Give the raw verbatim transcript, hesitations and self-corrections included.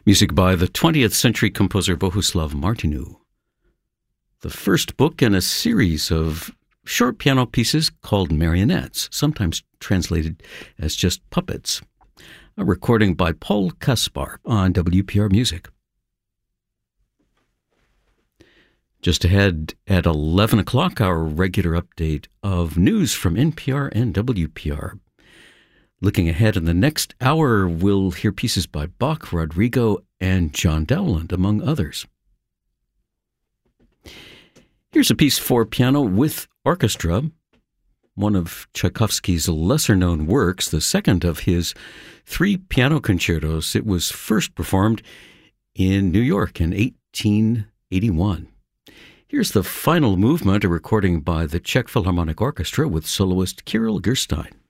Music by the twentieth century composer Bohuslav Martinu. The first book in a series of short piano pieces called Marionettes, sometimes translated as just puppets. A recording by Paul Kaspar on W P R Music. Just ahead at eleven o'clock, our regular update of news from N P R and W P R. Looking ahead in the next hour, we'll hear pieces by Bach, Rodrigo, and John Dowland, among others. Here's a piece for piano with orchestra, one of Tchaikovsky's lesser-known works, the second of his three piano concertos. It was first performed in New York in eighteen eighty-one. Here's the final movement, a recording by the Czech Philharmonic Orchestra with soloist Kirill Gerstein.